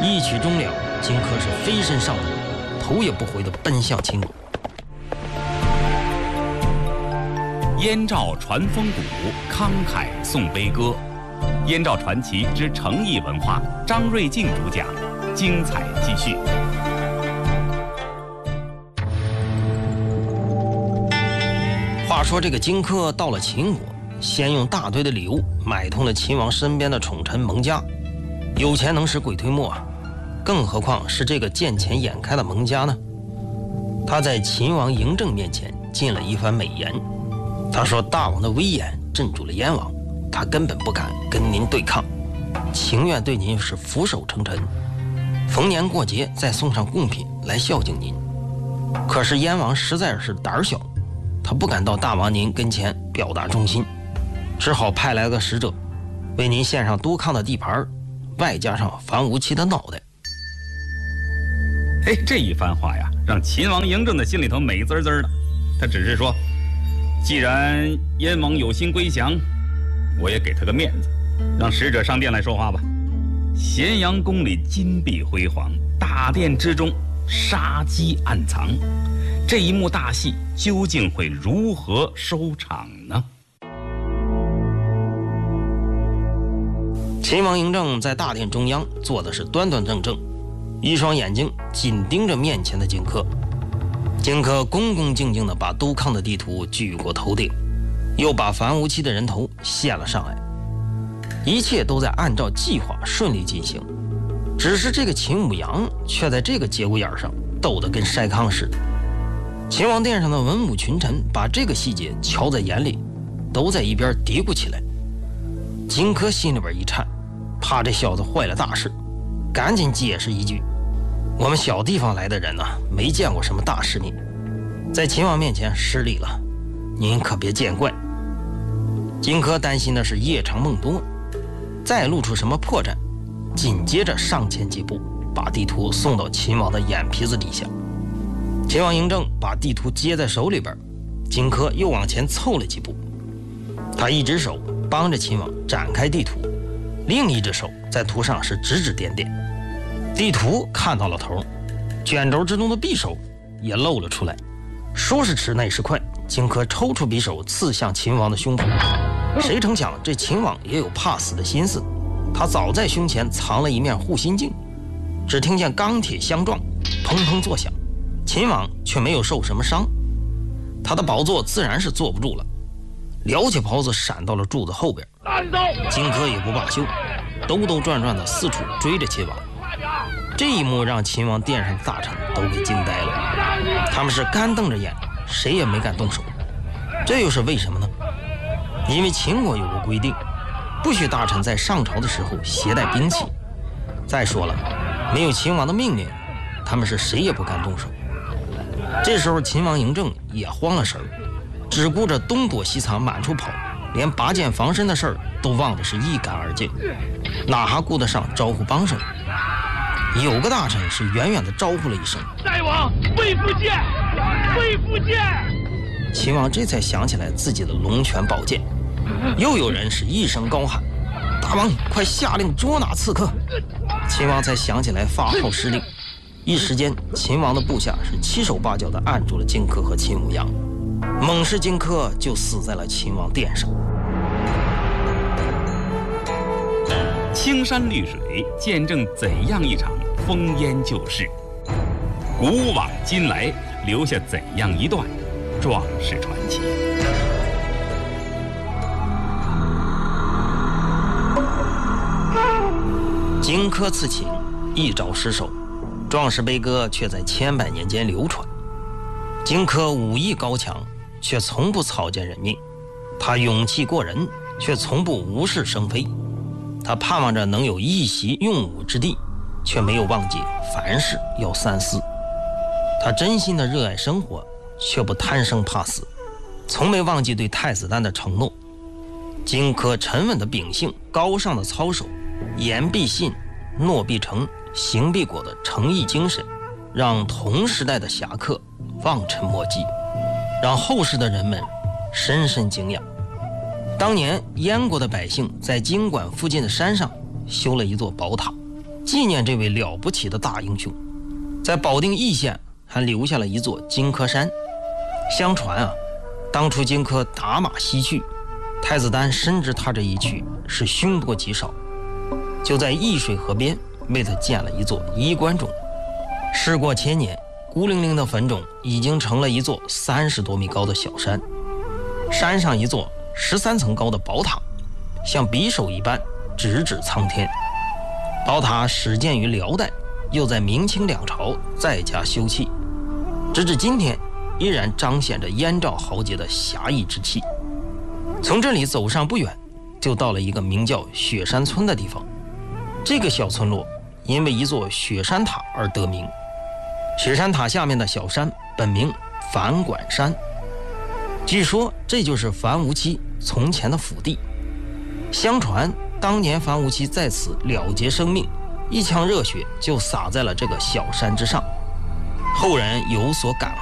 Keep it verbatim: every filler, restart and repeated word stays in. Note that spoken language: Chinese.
一曲终了，荆轲是飞身上马，头也不回地奔向秦国。 燕赵传风骨，慷慨颂悲歌。燕赵传奇之诚意文化，张瑞静主讲，精彩继续。 话说这个荆轲到了秦国，先用大堆的礼物买通了秦王身边的宠臣蒙嘉。有钱能使鬼推磨啊，更何况是这个见钱眼开的蒙嘉呢？他在秦王嬴政面前进了一番美言。他说大王的威严镇住了燕王，他根本不敢跟您对抗，情愿对您是俯首称臣，逢年过节再送上贡品来孝敬您。可是燕王实在是胆小，他不敢到大王您跟前表达忠心，只好派来个使者为您献上督亢的地盘，外加上樊於期的脑袋。 哎，这一番话呀，让秦王嬴政的心里头美滋滋的。他只是说，既然燕王有心归降，我也给他个面子，让使者上殿来说话吧。咸阳宫里金碧辉煌，大殿之中杀机暗藏，这一幕大戏究竟会如何收场呢？ 秦王嬴政在大殿中央坐的是端端正正，一双眼睛紧盯着面前的荆轲。荆轲恭恭敬敬地把督亢的地图举过头顶，又把樊於期的人头献了上来，一切都在按照计划顺利进行。只是这个秦舞阳却在这个节骨眼上斗得跟筛糠似的。秦王殿上的文武群臣把这个细节瞧在眼里，都在一边嘀咕起来。荆轲心里边一颤，怕这小子坏了大事，赶紧解释一句：我们小地方来的人呢、啊，没见过什么大世面，在秦王面前失礼了，您可别见怪。荆轲担心的是夜长梦多，再露出什么破绽，紧接着上前几步，把地图送到秦王的眼皮子底下。秦王嬴政把地图接在手里边，荆轲又往前凑了几步，他一只手帮着秦王展开地图，另一只手在图上是指指点点。地图看到了头，卷轴之中的匕首也露了出来。说时迟那时快，荆轲抽出匕首刺向秦王的胸口。谁成想这秦王也有怕死的心思，他早在胸前藏了一面护心镜。只听见钢铁相撞，砰砰作响，秦王却没有受什么伤，他的宝座自然是坐不住了，撩起袍子闪到了柱子后边。荆轲也不罢休，兜兜转转的四处追着秦王。这一幕让秦王殿上的大臣都给惊呆了，他们是干瞪着眼，谁也没敢动手。这又是为什么呢？因为秦国有个规定，不许大臣在上朝的时候携带兵器。再说了，没有秦王的命令，他们是谁也不敢动手。这时候秦王嬴政也慌了神儿，只顾着东躲西藏满处跑，连拔剑防身的事儿都忘得是一干二净，哪还顾得上招呼帮手？有个大臣是远远地招呼了一声： 大王，魏福剑，魏福剑！ 秦王这才想起来自己的龙泉宝剑。又有人是一声高喊：大王，快下令捉拿刺客！秦王才想起来发号施令，一时间秦王的部下是七手八脚地按住了荆轲和秦舞阳，猛士荆轲就死在了秦王殿上。 青山绿水，见证怎样一场烽烟旧事？古往今来，留下怎样一段壮士传奇？ 荆轲刺秦，一招失手，壮士悲歌却在千百年间流传。荆轲武艺高强，却从不草菅人命；他勇气过人，却从不无事生非。他盼望着能有一席用武之地，却没有忘记凡事要三思。他真心的热爱生活，却不贪生怕死，从没忘记对太子丹的承诺。荆轲沉稳的秉性，高尚的操守，言必信，诺必成，行必果的诚意精神，让同时代的侠客望尘莫及，让后世的人们深深敬仰。当年燕国的百姓在荆馆附近的山上修了一座宝塔， 纪念这位了不起的大英雄。在保定易县还留下了一座荆轲山。相传啊，当初荆轲打马西去，太子丹深知他这一去是凶多吉少，就在易水河边为他建了一座衣冠冢。时过千年，孤零零的坟冢已经成了一座三十多米高的小山，山上一座十三层高的宝塔，像匕首一般直指苍天。宝塔始建于辽代，又在明清两朝再加修葺，直至今天依然彰显着燕赵豪杰的侠义之气。从这里走上不远，就到了一个名叫雪山村的地方。这个小村落因为一座雪山塔而得名。雪山塔下面的小山本名樊管山，据说这就是樊无期从前的府地。相传当年樊无期在此了结生命，一腔热血就洒在了这个小山之上，后人有所感